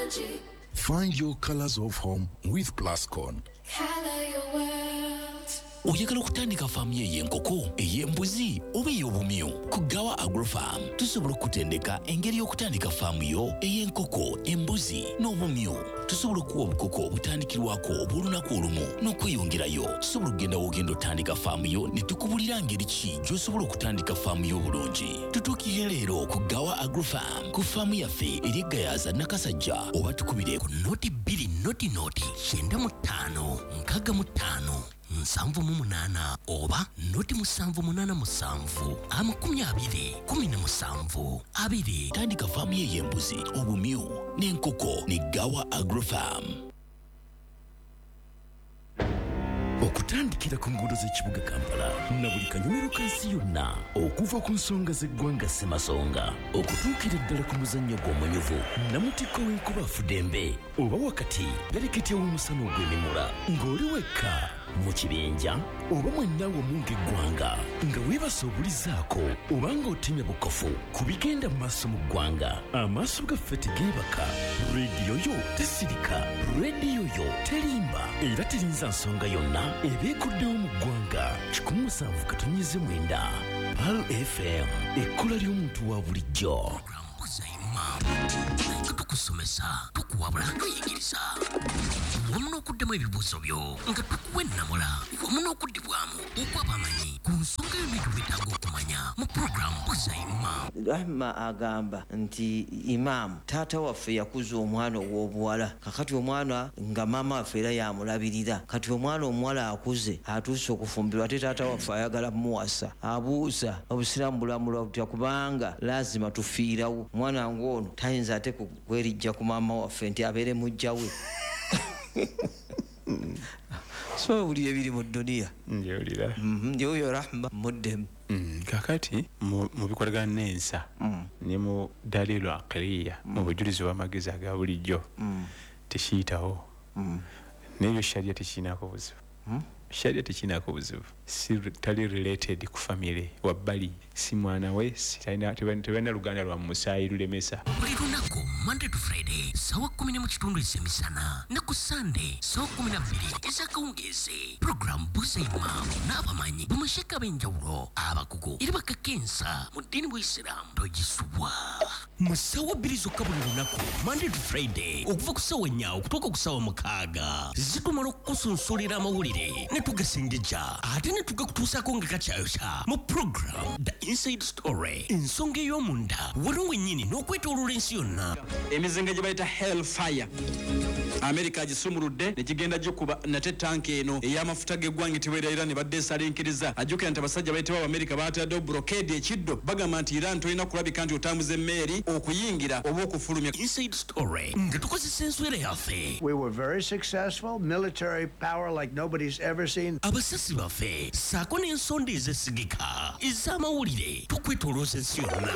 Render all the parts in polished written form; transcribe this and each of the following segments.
Find your colors of home with Plascon. Color your world. Oyagala okutandika faamu y'enkoko, ey'embuzi oba ey'obumyu ku Gawa Agrofarm tusobola okutendeka engeri y'okutandika faamu yo ey'enkoko, embuzi n'obumyu. Tusobola okuwa obukoko obutandikirwako obw'olunaku olumu n'okweyongerayo. Tusobola okugenda w'ogenda otandika faamu yo ne tukubulira ngeri ki gy'osobola okutandika faamu yo obulungi. Tutuukire leero ku Gawa Agrofarm ku faamu yaffe eri Gayaza Nakasajja oba tukubire ku noti 2 noti 95 65 7 oba noti 787 20 tandika faamu y'embuzi, obumyu n'enkoko ne Gawa Agrofarm. Okutandikira ku nguudo z'ekibuga Kampala na buli kanyomero kansi yonna, okuva ku nsonga z'eggwanga Ssemasonga okutuukira ddala ku muzannyo gw'omanyuvu Namutikko w'enkuba Fudembe oba wakati pereketya w'omusana ogw'emimula ng'oli wekka mu kibinja oba mwenna wamu ng'eggwanga nga weebasa obulizaako oba ng'otemya bukofu ku bigenda mu maaso mu ggwanga. Amaaso gaffe tegeebaka, rediyo yo tesirika, rediyo yo terimba era terinza nsonga yonna ebeekuddewo mu ggwanga. 107.9 Pal FM, ekkola ly'omuntu wa bulijjo. Tukusomesa, tukuwabula, tuyigiriza wamu n'okuddemu ebibuuzo byo nga tukuwa ennamula wamu n'okuddibwamu okwaba amanyi ku nsonga y'ebintu byetaaga okumanya mu puroguramu Buzayima. Rahma agamba nti Imam taata waffe yakuza omwana ow'obuwala, kakati omwana nga maama waffe era yamulabirira, kati omwana omuwala akuze atuuse okufumbirwa ate taata waffe ayagala muwasa, abuuza obusiraamu bulamula butya kubanga lazima tufiirawo. Mwana ng'ono tayinza ate kwerijja ku maama waffe nti abeere mujja we. So buli ebiri mu dunia njewulira njoyo Rahma muddemu. Kakati mu bikolagana n'ensa ne mu dalilu aqliya mu bujulizi bw'amagezi aga bulijjo tekiyitawo n'ebyo sharia tekiinaako buzibu. Sharia tekiinaako buzibu, si tali related ku family wabbali, si mwana we, tebalina luganda lwa musaayi lulemesa. Buli lunaku Monday to Friday sawa 10 ezemisana ne ku Sunday sawa 12 ezakawungeezi. Program Buzayima n'abamanyi bamasheka b'enjawulo abakugu era bakakensa mu ddiini bw'Isiraamu togisubwa. Mu sawa 2 zokka buli lunaku Monday to Friday okuva ku sawa 4 okutuuka ku sawa 6 zitumala okukusunsulira amawulire ne tugasengejja ate ne tugakutuusaako nga kakyayokya mu program The Inside Story, ensonga ey'omunda waliwo wennyini n'okwetooloola ensi yonna. Emizinga gye bayita Hellfire America agisumuludde ne kigenda gikuba nate tanki eno ey'amafuta g'eggwanga teweera Iran badde esalinkiriza. Ajjukira nti abasajja bayitibwa America baatadde blockade ekiddo bagamba nti Iran tolina kulabika nti otambuza emmeeri okuyingira oba okufulumya. Inside Story nga tukozesa enswera yaffe. We were very successful, military power like nobody's ever seen. Abasasi baffe saako n'ensonda ezesigika ez'amawulire tukwetolooza ensi yonna.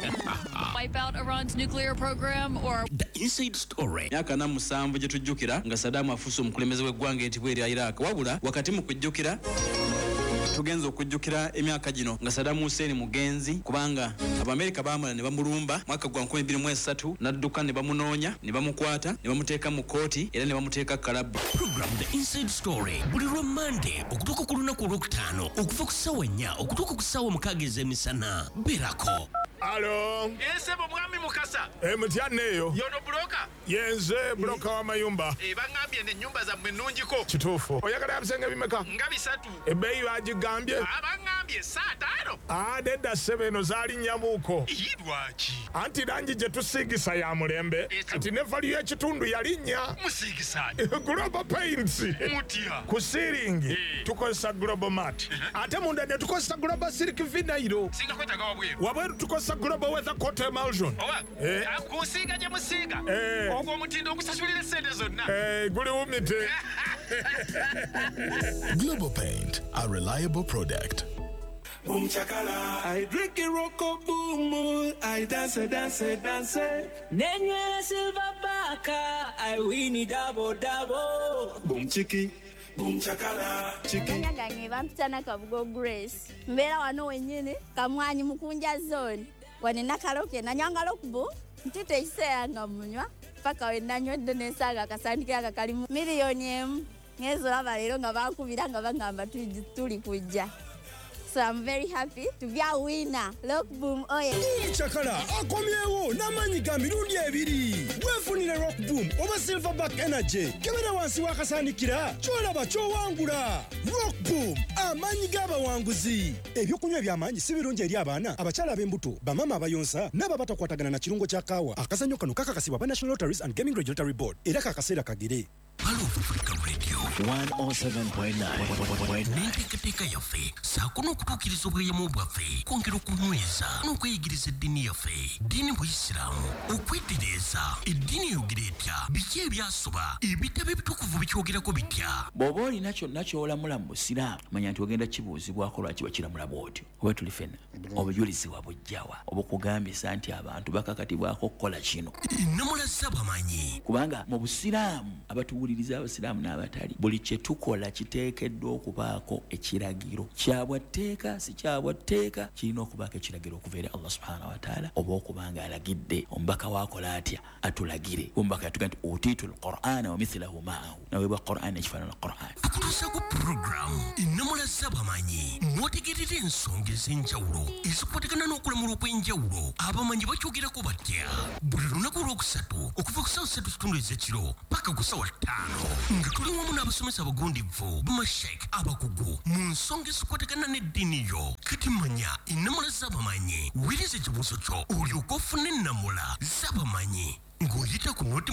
Wipe out Iran's nuclear program or The Inside Story. Myaka 7 gye tujjukira nga Saddam afuuse omukulembeze w'eggwanga entibwa erya Iraq, wabula wakati mu kujjukira tugenza okujjukira emyaka gino nga Saddam Hussein mugenzi kubanga Abamerika baamala ne bamulumba mwaka gwa 2023 n'adduka ne bamunoonya ne bamukwata ne bamuteeka mu kooti era ne bamuteeka kalabu. Program The Inside Story buli lwa Monday okutuuka ku lunaku olwokutaano okuva ku ssaawa 4 okutuuka ku ssaawa 6 ez'emisana. Berako. Alo. Ensebo mwami Mukasa. Mutyanneeyo. Yono buloka. Yenze buloka wa mayumba. Bangambye n'ennyumba zammwe nnungiko. Kituufu. Oyagala yabisenge bimeka? Nga 3. Ebbeeyi bagigambye? Abangambye $5. Nedda ssebo eno zaali nnyamuuko. Lwaki? Anti langi gye tusiigisa ya mulembe kati ne valiyo y'ekitundu yalinnya. Musiigisa Global Paints. Mutya. Ku siiringi tukozesa Global Mat. Ate munda ne tukozesa Global Silk Vinyl. Singa kwetaaga wabweru. Wabweru tukozesa Global Weather Coat Emulsion. Kusiiga gye musiiga. Ogwo omutindo ogusasulira essente zonna. Guli wumite. Global Paint, a reliable product. Boom chakala, I drink a rocko boom, I dance. Nenye silver baka, I win it double. Boom chiki, boom chakala, chiki. Nyangange bampitana Kabugo Grace. Mbera wano wenyine, kamwanyi mukunja zone. Wanena kaloke na nyangalo kubo, ntite isea nga munywa. paka wenanywedde n'ensaaga akasandike aka kalimu miliyoni emu ngezo laba leero nga bankubira nga bagamba tuli kujja. So I'm very happy to be a winner. Rock Boom oye. Chakala akomyewo n'amanyi ga mirundi ebiri. Weefunire Rock Boom oba Silverback Energy. Kebera wansi wakasaanikira kyolaba kyowangula. Rock Boom amanyi g'abawanguzi. Ebyokunywa by'amaanyi si birungi eri abaana, abakyala ab'embuto, bamama abayonsa n'ababatakwatagana na kirungo kya kaawa. Akazannyo kano kakakasibwa ba National Lotteries and Gaming Regulatory Board era kakaseera kagere. Hello Africa Radio 107.9 n'enteekateeka yaffe saakuno okutuukiriza obweyamo bwaffe kwongera okunyweza n'okweyigiriza eddiini yaffe ddiini buyisiraamu okwetereeza eddiini eyogera etya biki ebyasoba ebitabo ebitukuvu bikyogerako bitya bw'oba olina kyonna ky'olamula mu busiraamu manya nti ogenda kibuuzibwako lwaki bakiramula bw'otyo oba tuli fena obujulizi wabujjawa oba okugambisa nti abantu bakakatibwako okukola kino ennamula z'abamanyi kubanga mu busiraamu abatuwuliriza abasiraamu n'abatali buli kye tukola kiteekeddwa okubaako ekiragiro kyabwatteeka si kyabwatteeka kirina okubaako ekiragiro okuva eri Allah subhanahu wa taala oba okubanga alagidde omubaka waakola atya atulagire omubaka yatuga nti utiitu alqur'ana wa mithlahu maahu naweebwa qur'an ekifaanana qur'an akutuusa ku puroguramu ennamula z'abamanyi mwotegerera ensonga ez'enjawulo ezikwatagana n'okulamula okw'enjawulo abamanyi bakyogerako batya buli lunaku olwokusatu okuva ku ssaawa 3:30 ez'ekiro paka ku ssaawa 5 nga tuli wamu n'abasomesa abagundivu bamashek abakugu mu nsonga ezikwatagana n'eddiini yo kati manya ennamula z'abamanyi wiriza ekibuuzo kyo olyoka ofuna ennamula z'abamanyi ng'oyita ku noti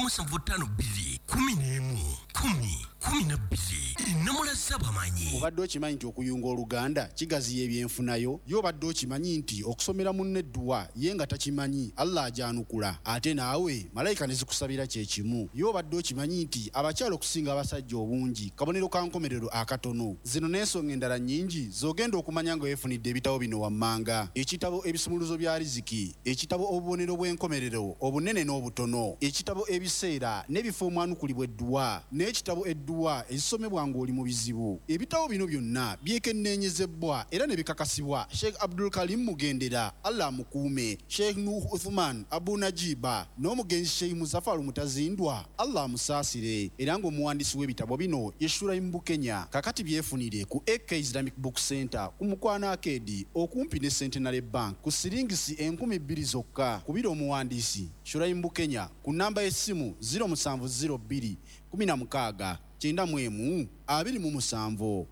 752 ennamula z'abamanyi obadde okimanyi nti okuyunga oluganda kigaziya ebyenfunayo yo obadde okimanyi nti okusomera munne edduwa ye nga takimanyi Allah ajanukula ate naawe malayika ne zikusabira kye kimu yo obadde okimanyi nti abakyala okusinga abasajja obungi kabonero ka nkomerero akatono zino n'ensonga endala nnyingi z'ogenda okumanya nga weefunidde ebitabo bino wammanga ekitabo ebisumuluzo bya riziki ekitabo obubonero bw'enkomerero obunene n'obutono ekitabo ebiseera n'ebifo omwanukulibwa edduwa n'ekitabo edduwa ezisomebwa ng'oli mu bizibu ebitabo bino byonna byekenneenyezebwa era ne bikakasibwa Sheikh Abdul Karim Mugendera Allah mukuume Sheikh Nuh Uthman Abu Najiba n'omugenzi Sheikh Muzaffar Mutazindwa Allah musaasire era ng'omuwandiisi w'ebitabo bino Yeshura Mbukenya kakati byefunire ku AK Islamic Book Center ku Mukwana Arcade okumpi ne Centenary Bank ku siringisi 2,000 zokka kubira omuwandiisi Shura Mbukenya ku namba y'essimu 0702 16 91 27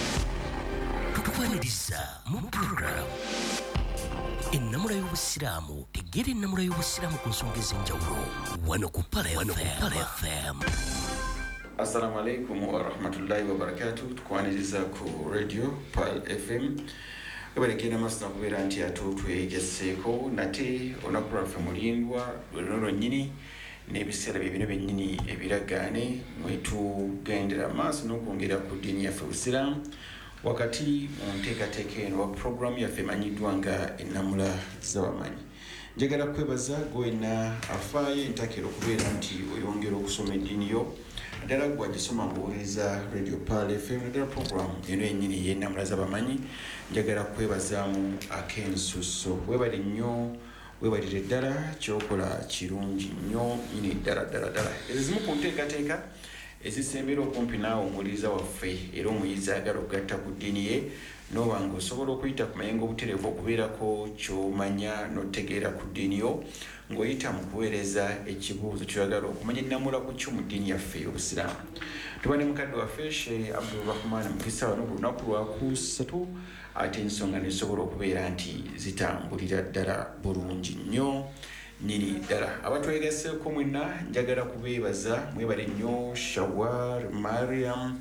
tukwaniriza mu program ennamula y'obusiraamu tegera ennamula y'obusiraamu ku nsonga ez'enjawulo wano ku Pala FM. Assalamu alaikum wa rahmatullahi wa barakatuh. Tukwaniriza ku radio Pal FM ebarekena masina kubeera nti atutwegeseeko nate onakula ffe mulindwa lweno nnyini n'ebiseera bino bennyini ebiragaane mwetugendera maaso n'okwongera ku ddiini yaffe obusiraamu wakati mu nteekateeka eno wa puroguramu yaffe emanyiddwa nga ennamula z'abamanyi. Njagala kwebaza gwena afaayo entakera okubeera nti oyongera okusoma eddiini yo naddala gwagisoma ng'owuliriza radio Pal FM naddala puroguramu eno yennyini ey'ennamula z'abamanyi. Njagala kwebazaamu ak'ensusso webale nnyo webalire ddala kyokola kirungi nnyo nyini ddala ezimu ku nteekateeka ezisembera okumpi naawe omuwuliriza waffe era omuyizi ayagala okugatta ku ddiini ye noba nga osobola okuyita ku mayengo obutereevu okubeerako ky'omanya n'otegeera ku ddiini yo ng'oyita mu kuweereza ekibuuzo kyoyagala okumanya ennamula ku kyo mu ddiini yaffe ey'obusiraamu. Tuba ne mukadde waffe Sheikh Abdulrahman Mukisa wano ku lunaku lwakusatu ate ensonga nezisobola okubeera nti zitambulira ddala bulungi nnyo nyini ddala. Abatwegaseeko mwenna njagala kubeebaza mwebale nnyo Shawar, Mariam,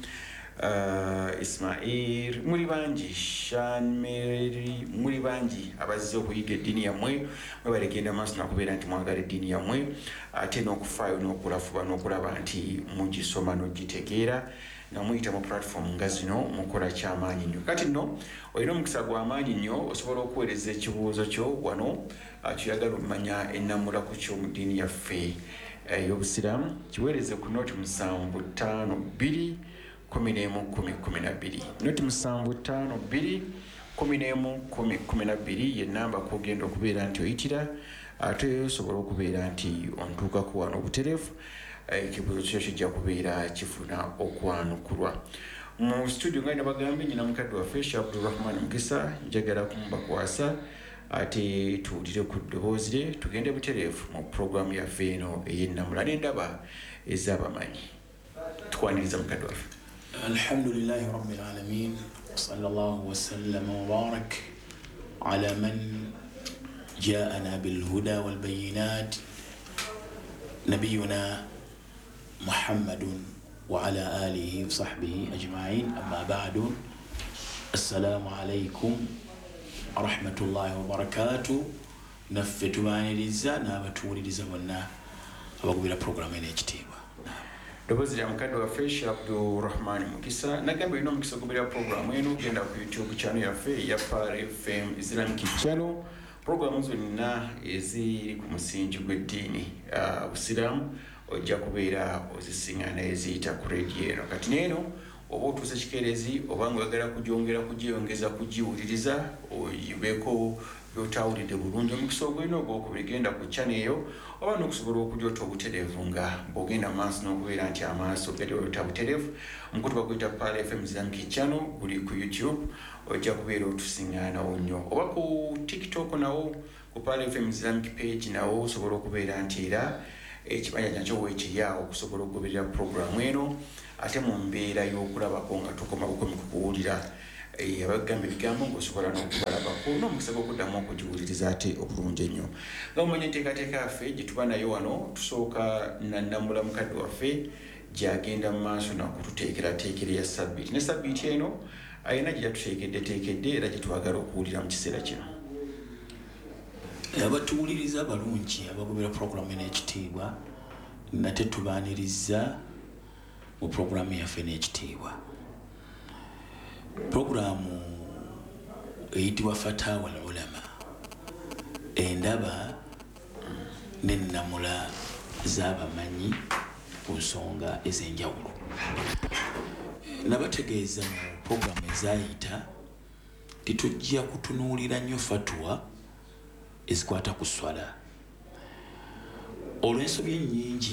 Ismail, muli bangi Shanmeri, muli bangi abazze okuyiga eddiini yammwe mwebale genda maaso nakubeera nti mwagala eddiini yammwe ate n'okufaayo n'okulafuba n'okulaba nti mugisoma n'ogitegeera nga muyita mu platform nga zino mukola ky'amaanyi nnyo. Kati nno olina omukisa gw'amaanyi nnyo osobola okuweereza ekibuuzo kyo wano kyoyagala okumanya ennamula ku kyo mu ddiini yaffe ey'obusiraamu kiweereze ku noti 752 11 noti 752 11 ye namba kugenda okubeera nti oyitira ate osobola okubeera nti ontuukako wano obutereevu ekibuuzo kyo kijja kubeera kifuna okwanukulwa. Mu studio nga nabagambye nyina mukadde waffe Sheikh Abdulrahman Mugisa njagala kumubakwasa ate tuwulire ku ddoboozi lye tugende butereevu mu puroguramu yaffe eno ey'ennamula n'endaba ez'abamanyi. Tukwaniriza mukadde waffe. Alhamdulillahi rabbil alamin sallallahu wasallam wa barak ala man جاءنا بالهدى والبينات نبينا محمد وعلى آله وصحبه أجمعين. أما بعد السلام عليكم ورحمة الله وبركاته. نفتو باني لزا نابتولي لزا ونا أبقى برنامج NHTV. Dobozi lya mukadde waffe Sheikh Abdulrahman Mugisa nagamba ino mukisa okubira programu eno genda ku YouTube channel yaffe ya Pal FM Islamic channel. Programu zonna eziri ku musingi gw'eddiini Busiraamu ojja kubeera ozisiŋŋaana eziyita ku radio eno. Kati neeno oba otuuse kikeerezi oba ng'oyagala kugyeyongeza kugiwuliriza oyibeeko by'otaawulidde bulungi omukisa ogw'eno ogw'okubigenda ku channel eyo oba n'okusobola okugyota obutereevu nga bw'ogenda maaso n'okubeera nti amaaso gali oyota butereevu mukutu baguyita Pal FM Islamic channel guli ku YouTube ojja kubeera otusiŋŋaanawo nnyo oba ku TikTok nawo ku Pal FM Islamic page nawo osobola okubeera nti era ekibanja nakyo weekiryawo okusobola okugoberera puroguramu eno ate mu mbeera y'okulabako nga tukoma bukomi ku kuwulira abagamba ebigambo ng'osobola n'okubalabako n'omukisa gw'okuddamu okugiwuliriza ate obulungi ennyo. Nga mumanya enteekateeka yaffe gye tuba nayo wano tusooka nannamula mukadde waffe gy'agenda mu maaso nakututeekerateekera ya sabbiiti ne sabbiiti eno ayina gye yatuteekeddeteekedde era gye twagala okuwulira mu kiseera kino. Abatuwuliriza balungi abagobera puroguramu n'ekitiibwa nate tubaaniriza mu puroguramu yaffe n'ekitiibwa. Puroguramu eyitibwa Fatawa al-Ulama endaba n'ennamula z'abamanyi ku nsonga ez'enjawulo. Nabategeeza mu puroguramu ezayita titujja kutunuulira nnyo fatwa ezikwata ku swala olw'ensobi ennyingi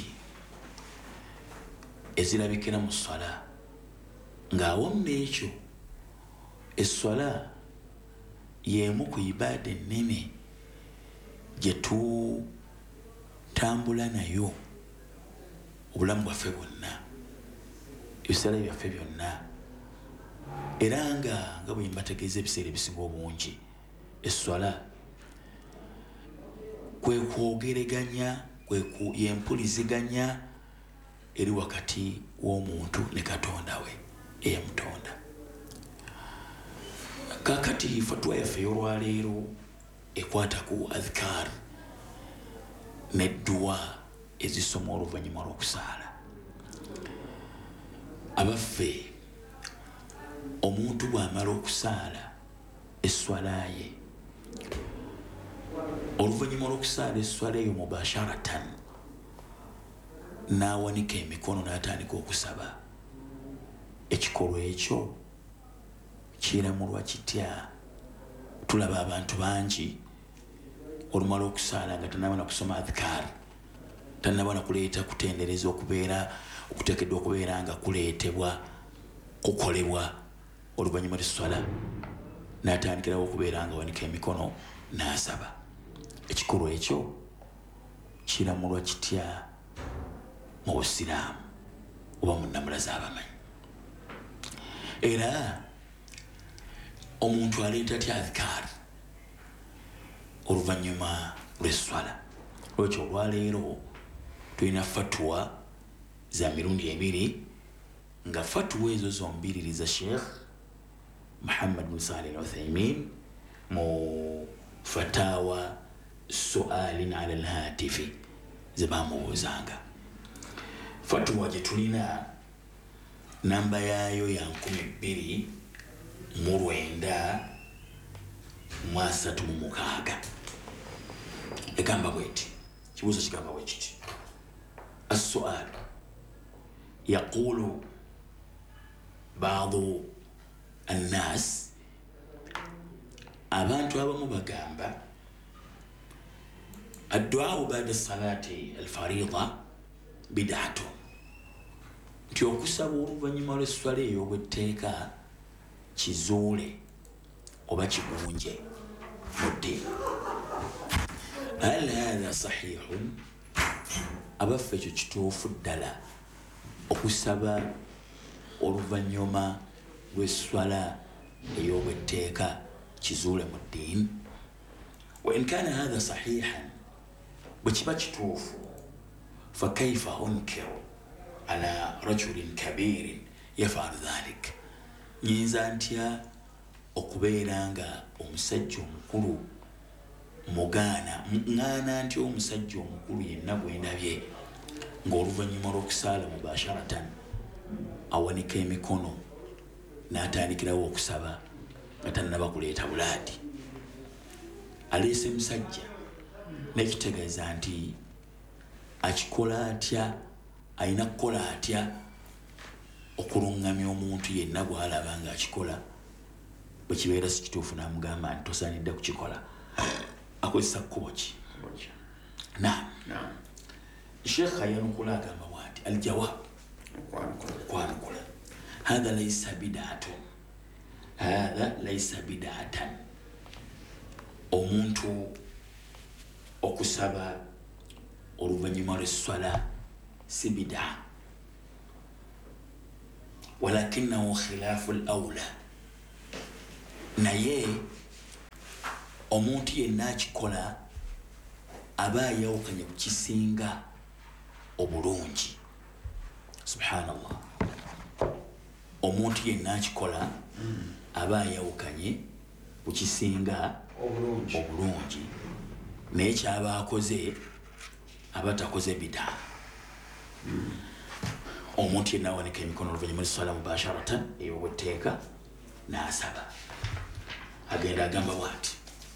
ezirabikira mu swala ng'awamu n'ekyo esswala y'emu ku ibaada ennene gye tutambula nayo obulamu bwaffe bwonna ebiseera byaffe byonna era nga bwe mbategeeza ebiseera ebisinga obungi esswala kwe kwogeraganya yempuliziganya eri wakati w'omuntu ne Katonda we eyamutonda. Kakati fatwa yaffe y'olwaleero ekwata ku adhkar n'edduwa ezisoma oluvannyuma lw'okusaala. Abaffe omuntu bw'amala okusaala esswala ye oluvannyuma lw'okusaala esswala eyo mubasharatan n'awanika emikono n'atandika okusaba, ekikolwa ekyo kiramulwa kitya? Tulaba abantu bangi olumala okusaala nga tannaba na kusoma adhkar, tannaba na kuleeta kutendereza okuteekeddwa okubeera nga kuleetebwa kukolebwa oluvannyuma lw'esswala n'atandikirawo okubeera nga wanika emikono n'asaba. Ekikolwa ekyo kiramulwa kitya mu Busiraamu oba mu nnamula z'abamanyi? Era omuntu aleeta atya adhkar oluvannyuma lw'esswala? Lwekyo olwaleero tulina fatwa za mirundi ebiri nga fatwa ezo zombiriri za Sheikh Muhammad bin Salih al-Uthaymin mu fatawa sualin ala al-hatifi ze bamubuuzanga. Fatwa gye tulina namba yaayo ya 2936 egamba bweti, kibuuzo kigamba bwe kiti: as-sual yaqulu ba'du an-nas, abantu abamu bagamba الدعاء بعد الصلاة الفريضة بدعة تيوكسب oluvannyuma lw'esswala ey'obwetteeka kizuule oba kigunje mu ddiini. هل هذا صحيح؟ abaffe ekyo kituufu ddala okusaba oluvannyuma lw'esswala ey'obwetteeka kizuule mu ddiini? وإن كان هذا صحيحا بكبا kituufu فكيف أنكر على رجل كبير يفعل ذلك؟ nyinza ntya okubeera nga omusajja omukulu ŋŋaana ntya omusajja omukulu yenna gwe ndabye ng'oluvannyuma lw'okusaala mubasharatan awanika emikono n'atandikirawo okusaba nga tannaba kuleeta bulaadi. Aleese musajja nekitegeeza nti akikola atya, alina kukola atya okuluŋŋamya omuntu yenna gw'alaba nga akikola. Bwe kibeera si kituufu n'amugamba nti tosaanidde kukikola, akozesa kkubo ki? Naam, Sheikh yanukula agamba bw'ati aljawab okwanukula hadha laysa bid'atun, hadha laysa bid'atan. Omuntu okusaba oluvannyuma lw'esswala si bid'a, walakinahu khilaafu al-awla. Naye omuntu yenna akikola aba ayawukanye ku kisinga obulungi. Subhanallah, omuntu yenna akikola aba ayawukanye ku kisinga obulungi, naye kyaba akoze aba takoze bid'a. Omuntu yenna awanika emikono oluvannyuma lw'esswala mubasharatan ey'obwetteeka n'asaba, agenda agamba bw'ati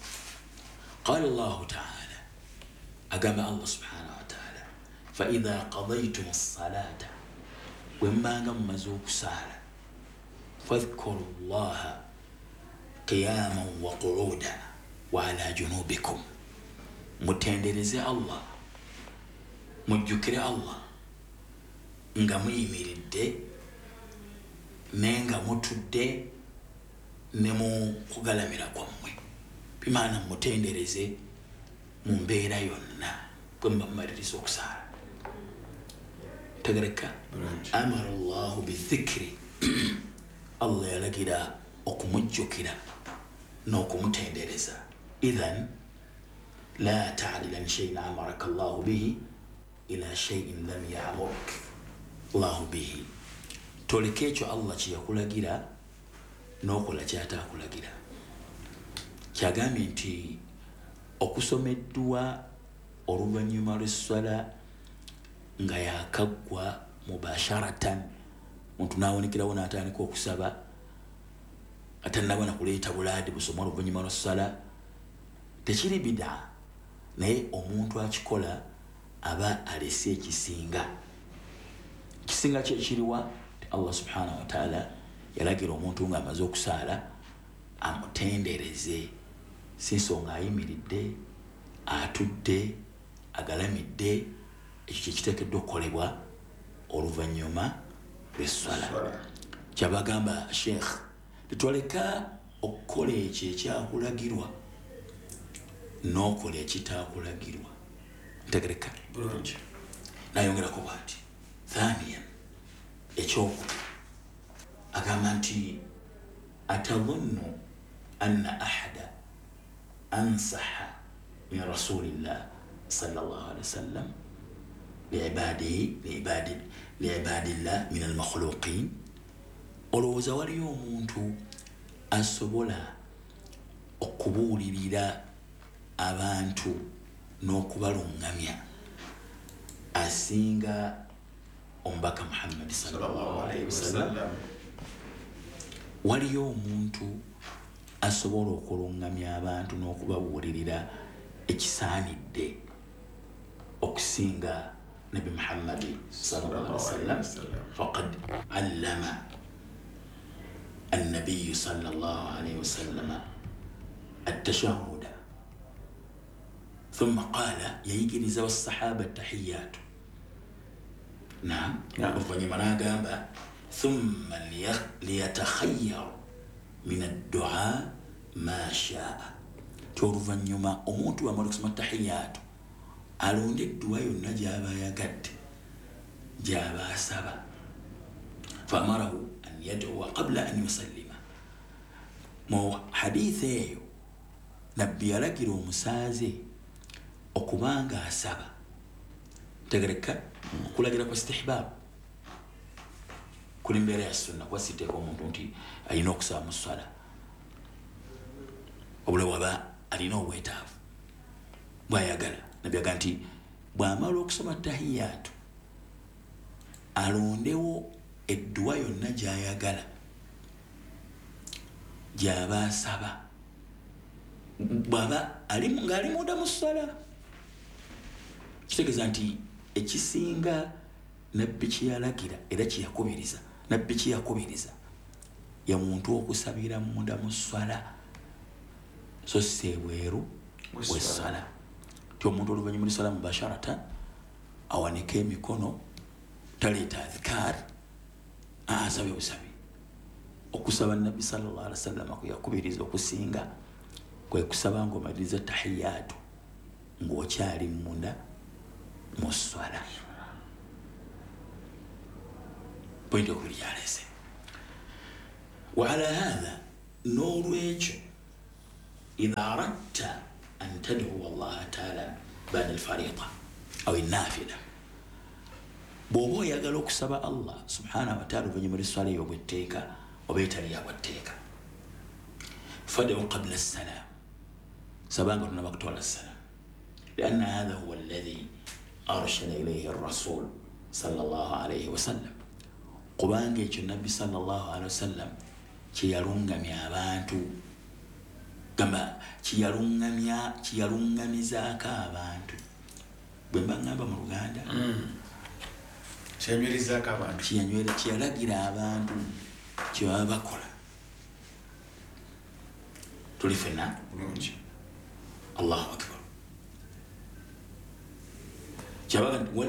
qala Allahu ta'ala, agamba Allah subhanahu wa ta'ala fa idha qadaytum as-salata, bwe mbanga mumaze okusaala fadhkuru Allaha qiyaman wa qu'udan wa ala junubikum, mutendereze Allah, mujjukire Allah nga muyimiridde nenga mutudde ne mu kugalamira kwammwe. Bimaana mutendereze mu mbeera yonna bwe mumaliriza okusaala. Tegereka amara Allahu bidhikri, Allah yalagira okumujjukira n'okumutendereza. Idhan la ta'dilan shay'in amaraka Allahu bihi ila shay'in lam ya'murk Allahu bihi. Toleka ekyo Allah kye yakulagira n'okola ky'ataakulagira. Kyagambye nti okusomeddwa oluvannyuma lw'esswala nga yakaggwa mubasharatan, muntu n'awunikirawo n'atandika okusaba atannaba na kuleeta bulaadi busoma oluvannyuma lw'esswala, tekiri bid'a, naye omuntu akikola aba alese ekisinga. Ekisinga kye kiriwa? Allah subhanahu wa ta'ala yalagira omuntu nga amaze okusaala amutendereze, si nsonga ayimiridde, atudde, agalamidde. Ekyo kye kiteekeddwa okukolebwa oluvannyuma lw'esswala. Kyabagamba Sheikh, tetwaleka okukola ekyo ekyakulagirwa n'okola ekitaakulagirwa. Ntegereka bulungi. Nayongerako bw'ati thaniyan, ekyokuba agamba nti atadhunnu anna ahada ansaha min rasulillah sallallahu alaihi wasallam liibadillah min almakhluqin. Olowooza waliyo omuntu asobola okubuulirira abantu n'okubaluŋŋamya asinga omubaka Muhammad sallallahu alaihi wasallam? Waliyo omuntu asobola okuluŋŋamya abantu n'okubabuulirira ekisaanidde okusinga Nabi Muhammad sallallahu alaihi wasallam? Faqad allama النبي صلى الله عليه وسلم التشهد ثم قال ييجرز والصحابة التحيات. نعم oluvannyuma n'agamba ثم ليتخير من الدعاء ما شاء. oluvannyuma omuntu bw'amala okusoma tahiyatu alonde edduwa yonna gy'aba ayagadde gy'aba asaba. فأمره أن يدعو قبل أن يسلم. mu hadithi eyo nabbi yalagira omusaaze okubanga asaba. tegereka okulagira kwa istihbab kuli mbeera ya sunna kuba siteeka omuntu nti alina okusaba mu ssala obula waba alina obwetaavu bw'ayagala. nabbi aga nti bw'amala okusoma tahiyatu alondewo edduwa yonna gy'ayagala gy'aba asaba bw'aba ng'ali munda mu ssala. kitegeeza nti ekisinga nabbi kyeyalagira era kyeyakubiriza nabbi kyeyakubiriza ya muntu okusabira munda mu ssala so si ebweru w'essala. ti omuntu oluvannyuma lw'essala mubasharatan awanika emikono taleeta adhikar asabye busabi. okusaba nabbi sallallahu alaihi wasallam kwe yakubiriza okusinga kwe kusaba ng'omaliriza tahiyatu ng'okyali munda mu ssala. pointi okubiri gyaleese. وعلى هذا نولويج إذا أردت أن تدعو الله تعالى بعد الفريضة أو النافلة بوبو يقالوك سبا الله سبحانه وتعالى فنجمر الصلاة وبالتيكا وبيتاليا والتيكا فدعو قبل السلام سبان قلنا مقتول السلام لأن هذا هو الذي أرشد إليه الرسول صلى الله عليه وسلم. قبانجي النبي صلى الله عليه وسلم kiyalungamya abantu gamba kiyalungamizaako abantu bwe mba ngamba mu Luganda kiyalagira abantu kyebaba bakola. tuli fenna bulungi. Allahu akbar.